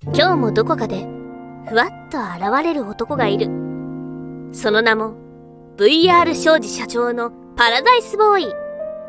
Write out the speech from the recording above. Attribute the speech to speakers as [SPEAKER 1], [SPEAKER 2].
[SPEAKER 1] 今日もどこかでふわっと現れる男がいる。その名も VR 商事社長のパラダイスボーイ。